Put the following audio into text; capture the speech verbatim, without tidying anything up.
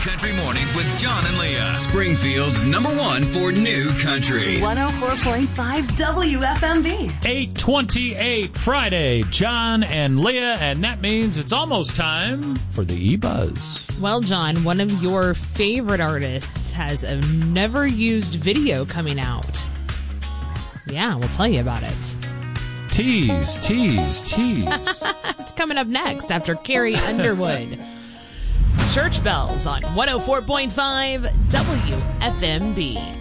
Country Mornings with John and Leah. Springfield's number one for new country. one oh four point five W F M V. eight twenty-eight Friday. John and Leah, and that means it's almost time for the E-Buzz. Well, John, one of your favorite artists has a never used video coming out. Yeah, we'll tell you about it. Tease, tease, tease. It's coming up next after Carrie Underwood. Church Bells on one oh four point five W F M B.